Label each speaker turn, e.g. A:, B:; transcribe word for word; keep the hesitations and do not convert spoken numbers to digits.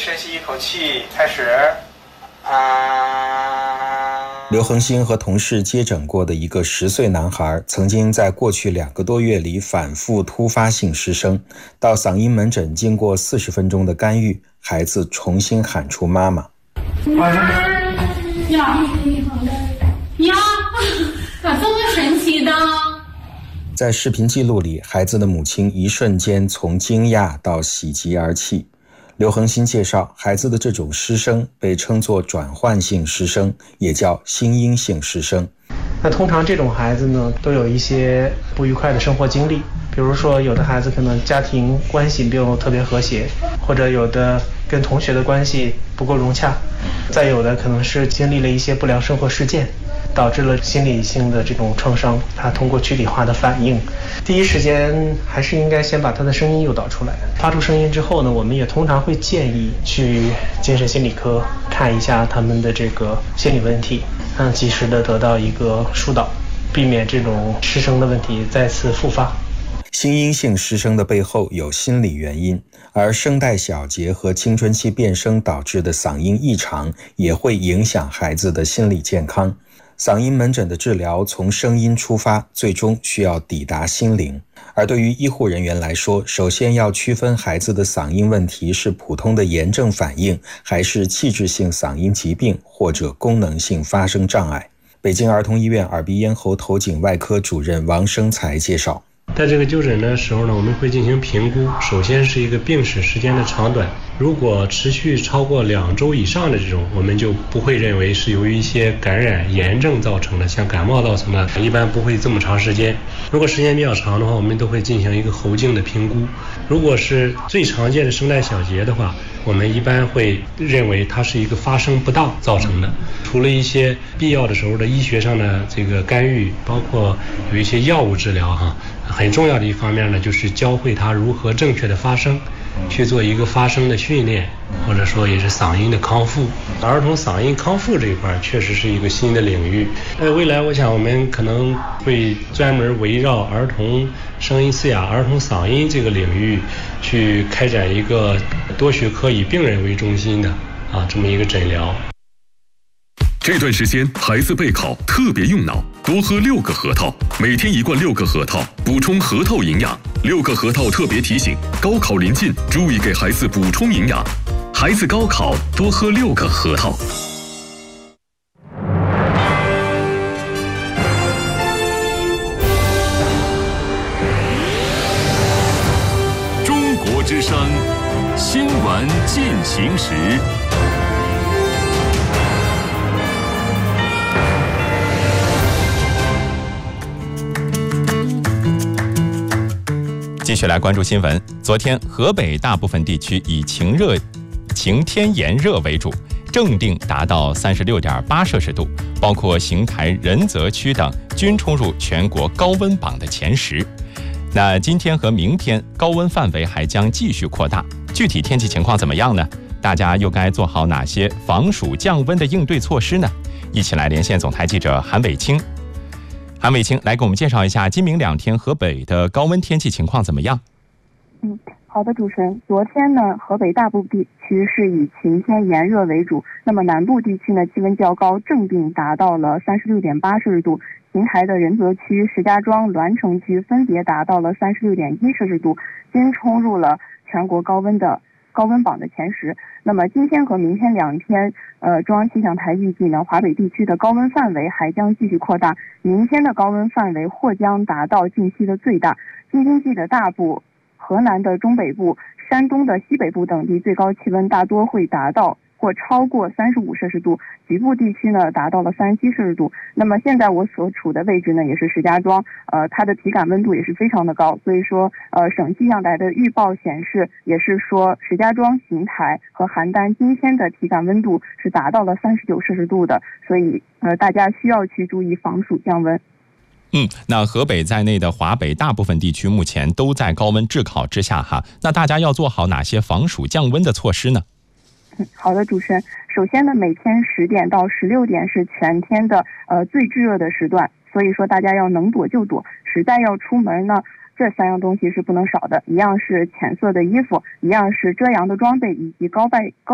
A: 深吸一口气，开始。啊。
B: 刘恒星和同事接诊过的一个十岁男孩，曾经在过去两个多月里反复突发性失声，到嗓音门诊经过四十分钟的干预，孩子重新喊出妈妈。
C: 呀呀，咋这么神奇的？
B: 在视频记录里，孩子的母亲一瞬间从惊讶到喜极而泣。刘恒新介绍，孩子的这种失声被称作转换性失声，也叫心因性失声。
D: 那通常这种孩子呢，都有一些不愉快的生活经历，比如说有的孩子可能家庭关系并不特别和谐，或者有的跟同学的关系不够融洽，再有的可能是经历了一些不良生活事件，导致了心理性的这种创伤，他通过躯体化的反应，第一时间还是应该先把他的声音诱导出来。发出声音之后呢，我们也通常会建议去精神心理科看一下他们的这个心理问题，让及时的得到一个疏导，避免这种失声的问题再次复发。
B: 心因性失声的背后有心理原因，而声带小结和青春期变声导致的嗓音异常也会影响孩子的心理健康。嗓音门诊的治疗从声音出发，最终需要抵达心灵。而对于医护人员来说，首先要区分孩子的嗓音问题是普通的炎症反应，还是器质性嗓音疾病或者功能性发声障碍。北京儿童医院耳鼻咽喉头颈外科主任王生才介绍，
E: 在这个就诊的时候呢，我们会进行评估，首先是一个病史时间的长短，如果持续超过两周以上的这种，我们就不会认为是由于一些感染炎症造成的，像感冒造成的，一般不会这么长时间。如果时间比较长的话，我们都会进行一个喉镜的评估。如果是最常见的声带小结的话，我们一般会认为它是一个发声不当造成的。除了一些必要的时候的医学上的这个干预，包括有一些药物治疗哈，很重要的一方面呢，就是教会他如何正确的发声，去做一个发声的训练，或者说也是嗓音的康复。儿童嗓音康复这一块确实是一个新的领域。呃，未来我想我们可能会专门围绕儿童声音嘶哑、儿童嗓音这个领域去开展一个多学科以病人为中心的啊这么一个诊疗。
F: 这段时间孩子备考特别用脑，多喝六个核桃，每天一罐六个核桃，补充核桃营养。六个核桃特别提醒，高考临近，注意给孩子补充营养。孩子高考多喝六个核桃。
G: 中国之声新闻进行时。
H: 继续来关注新闻。昨天，河北大部分地区以晴热、晴天炎热为主，正定达到三十六点八摄氏度，包括邢台、仁泽区等均冲入全国高温榜的前十。那今天和明天高温范围还将继续扩大，具体天气情况怎么样呢？大家又该做好哪些防暑降温的应对措施呢？一起来连线总台记者韩伟清。韩伟清来给我们介绍一下今明两天河北的高温天气情况怎么样？
I: 嗯，好的，主持人。昨天呢，河北大部地区是以晴天炎热为主，那么南部地区呢，气温较高，正定达到了三十六点八摄氏度，邢台的仁泽区、石家庄、栾城区分别达到了三十六点一摄氏度，均冲入了全国高温的高温榜的前十。那么今天和明天两天，呃，中央气象台预计呢，华北地区的高温范围还将继续扩大，明天的高温范围或将达到近期的最大。京津冀的大部、河南的中北部、山东的西北部等地最高气温大多会达到或超过三十五摄氏度，局部地区呢达到了三十七摄氏度。那么现在我所处的位置呢也是石家庄，呃，它的体感温度也是非常的高，所以说呃，省气象台的预报显示也是说石家庄、邢台和邯郸今天的体感温度是达到了三十九摄氏度的，所以呃，大家需要去注意防暑降温。
H: 嗯，那河北在内的华北大部分地区目前都在高温炙烤之下哈，那大家要做好哪些防暑降温的措施呢？
I: 好的，主持人。首先呢，每天十点到十六点是全天的呃最炙热的时段，所以说大家要能躲就躲，实在要出门呢，这三样东西是不能少的，一样是浅色的衣服，一样是遮阳的装备，以及高背高。